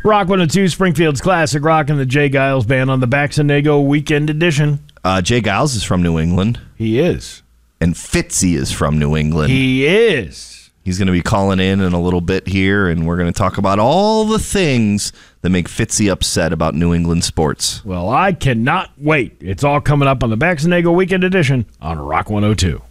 Rock 102, Springfield's classic rock and the Jay Giles Band on the Baxenego Weekend Edition. Jay Giles is from New England. He is. And Fitzy is from New England. He is. He's going to be calling in a little bit here, and we're going to talk about all the things that make Fitzy upset about New England sports. Well, I cannot wait. It's all coming up on the Baxenego Weekend Edition on Rock 102.